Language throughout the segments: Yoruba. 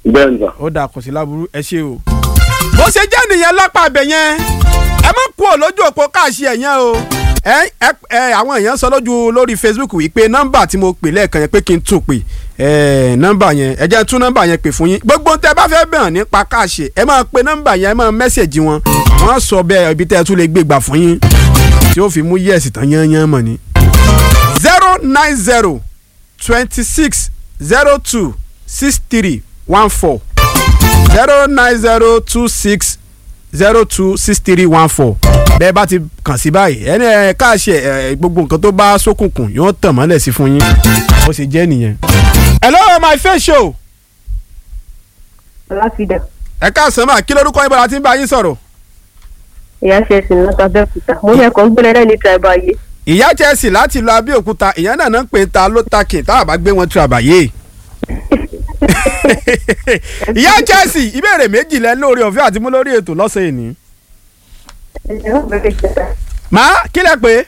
bẹ́ẹ̀ ni. ó dà kò sí láburú ẹ ṣe o. bó ṣe jẹ́ nìyẹn lápá abẹ yẹn ẹ má kú ò lójú òpó káàṣì ẹ̀yẹn o. àwọn èèyàn sọ lórí Facebook wípé nọ́mbà tí mo pè lẹ́ẹ̀kan yẹn pé kí n tún pè nọ́mbà yẹn ẹ jẹ́ tún nọ́mbà yẹn pè fún yín gbogbo tẹ́ bá fẹ́ bẹ̀rẹ̀ nípa káàṣì ẹ máa pe nọ́mbà yẹn ẹ máa mẹ́sẹ̀jì wọn wọ́n sọ bẹ́ẹ̀ ibi tẹ́ ẹ tún lè gbé gbà fún yín tí ó fi mú yẹ̀sì tán yányán mọ̀ ni. 090 26 02 63 14 090 26 02 63 14 bẹ́ẹ̀ bá ti kàn sí báyìí ẹni káàṣì gbogbo nǹkan tó bá ṣókùnkùn yóò tàn mọ́lẹ̀ sí fún yín bó ṣe jẹ́ nìyẹn. hello my face show. Ọláfídà. ẹ káàsán mà kí lórúkọ yín bọ́lá tí ń bá yín sọ̀rọ̀. ìyá Chelsea láti Abẹ́òkúta mo ní ẹ̀kọ́ ń gbé lẹ́rẹ́ ní tìrabàyè. ìyá Chelsea láti lọ Abẹ́òkúta ìyá náà ń pè ta ló ta kì tá a bá gbé wọn tìrabàyè. ìyá Chelsea ìbéèrè méjì lẹ lórí ọ̀fẹ́ àti mú lórí ètò lọ́sẹ̀ yìí ni. má kí lẹ pé.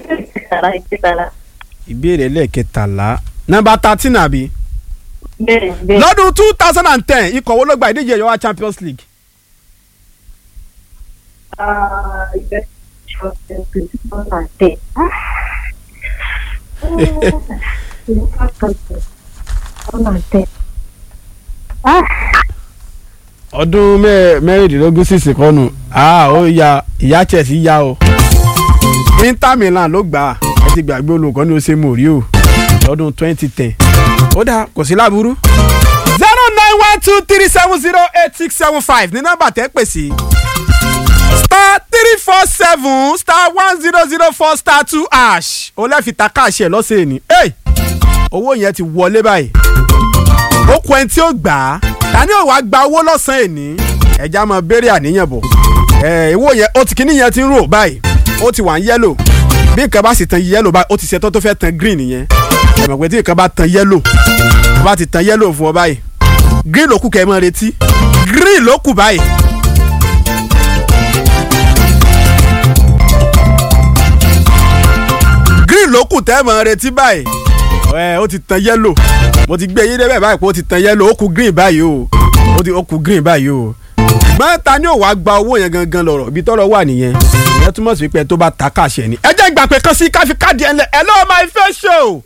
ìbéèrè lẹ́ẹ̀kẹtàlá nọ́mbà 13 àbí. lọ́dún 2010 ikọ̀ wo ló gba ìdíje UEFA Champions League. ọdún mẹ́rìndínlógún sísè kọ́nù ó ya ìyá Chelsea ya o. Inter Milan ló gbà ẹ ti gbàgbé olùkọ́ ní ose Mourinho lọ́dún 2010 ó dà kò sí láburú. 09123708675 ní nọ́mbà tẹ́ pè sí *347*1004*2# ó lẹ́ẹ̀fi ta káàṣì ẹ̀ lọ́sẹ̀ ni owó yẹn ti wọlé báyìí ó kọ ẹni tí ó gbà á tani ò wá gba owó lọ́sàn-án èní ẹja máa béèrè àníyàn bọ̀ owó yẹn ó ti kíní yẹn ti ń rò báyìí ó ti wà ń yẹ́lò bí nǹkan bá sì tan yẹ́lò báyìí ó ti ṣetán tó fẹ́ tan green yẹn ẹ mọ̀ pé tí nǹkan bá tan yẹ́lò bá ti tan yẹ́lò fún ọ báyìí green ló kù kẹ́ ẹ máa retí green ló kù báyìí. green ló kù tẹ́ ẹ máa retí báyìí ó ti tan yẹ́lò mo ti gbé yín débẹ̀ báyìí pé ó ti tan yẹ́lò ó kù green báyìí o ó kù green báyìí o ṣùgbọ́n ta ni ò wá gba owó yẹn gangan lọ́rọ̀ ibi tọ́rọ̀ wà nìyẹn ìyẹn túmọ̀ sí pé tó bá ta káàṣẹ ni. ẹ jẹ́ ìgbà pé kan sí káfí káàdì ẹ̀ lẹ̀ hello my face show.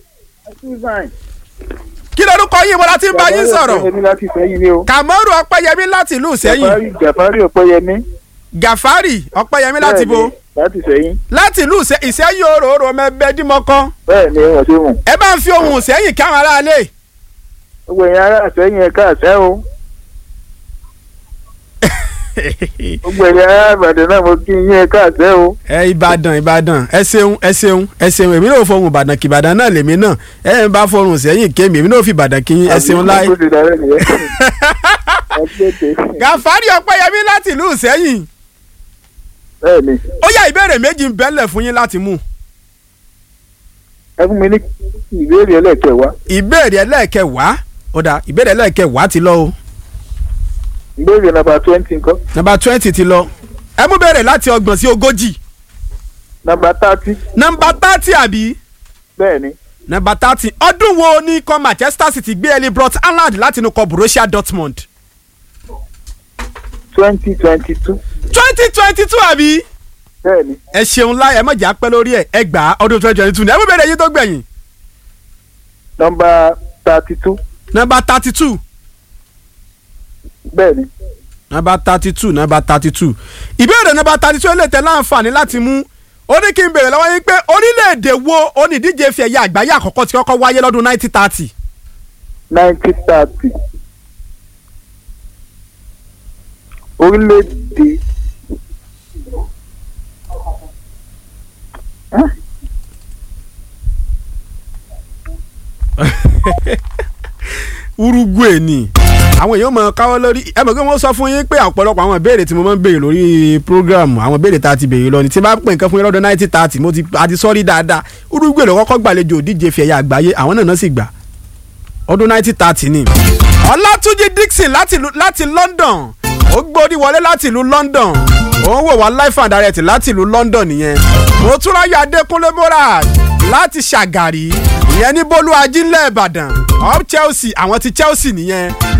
kí lorúkọ yín mo láti bá yín sọ̀rọ̀. Kàmọ́rù Ọpẹ́yẹmí láti ìlú Ìṣẹ́yìn. Gàfárì Ọpẹ́yẹmí. Gàfárì Ọpẹ́yẹmí láti bo. láti Ìṣẹ́yìn. láti ìlú Ìṣẹ́yìn òróró mẹ́bẹ́ dímọ́kọ́. bẹ́ẹ̀ ni wọ́n ṣe mú. ẹ bá ń fi ohùn Ìṣẹ́yìn káwọn aráalé. gbogbo èèyàn ará Ìṣẹ́yìn ẹ̀ka àṣẹ o. gbogbo èèyàn ará Ìbàdàn náà mo kí yín ẹ̀ka àṣẹ o. Ìbàdàn ẹ ṣeun èmi náà fọhùn Ìbàdàn kí Ìbàdàn náà lèmi náà ẹ ń bá fọhùn Ìṣẹ́yìn kémi èmi náà fi Ìbàdàn kí yín ẹ ṣeun láì. Gàfárì Ọpẹ́yẹmí láti ìlú Ìṣẹ́yìn. bẹ́ẹ̀ni. ó yá ìbéèrè méjì ń bẹ́lẹ̀ fún yín láti mú. ẹ fún mi ní ìbéèrè ẹlẹ́ẹ̀kẹwàá. ìbéèrè ẹlẹ́ẹ̀kẹwàá ó dà ìbéèrè ẹlẹ́ẹ̀kẹwàá ti lọ o. ìbéèrè nọ́mbà 20 ńkọ́. nọ́mbà 20 ti lọ. ẹ mú béèrè láti 30 sí 40. nọ́mbà 30. nọ́mbà 30 àbí. bẹ́ẹ̀ni. nọ́mbà 30 ọdún wo ni ikọ̀ Manchester City gbé Erling Braut Haaland láti inú ikọ̀ Borussia Dortmund. 2022. 2022 àbí. bẹ́ẹ̀ni. ẹ ṣeun láì ẹ mọ̀jà pẹ́ lórí ẹ̀ ẹ gbà á ọdún 2022 ni ẹ mú béèrè yín tó gbẹ̀yìn. nọ́mbà 32. nọ́mbà 32. bẹ́ẹ̀ni. nọ́mbà 32. ìbéèrè nọ́mbà 32 lè tẹ láǹfààní láti mú ó ní kí n béèrè lọ́wọ́ yín pé orílẹ̀-èdè wo onídíje fi ẹ̀yà àgbáyé àkọ́kọ́ tí kọ́kọ́ wáyé lọ́dún 1930. 1930. orílẹ̀-èdè. Uruguay ni àwọn èèyàn máa káwọ́ lórí ẹ mọ̀ pé wọ́n sọ fún yín pé ọ̀pọ̀lọpọ̀ àwọn ìbéèrè tí mo máa ń béèrè lórí program àwọn ìbéèrè tá a ti béèrè lọ ni tí n bá pè nǹkan fún yín lọ́dún 1930 àti sọ́rí dáadáa Uruguay ló kọ́kọ́ gbàlejò òdíje fi ẹ̀yà àgbáyé àwọn náà sì gbà ọdún 1930 ni. Ọlátúnjí Dixon láti London ó gbórí wọlé láti ìlú London òun wò wá live and direct láti ìlú London nìyẹn. Motúnráyọ̀ Adékúnlé Morad láti Ṣàgàrí ìyẹn ní Bólú Ajílẹ̀ Ìbàdàn up Chelsea àwọn ti Chelsea nìyẹn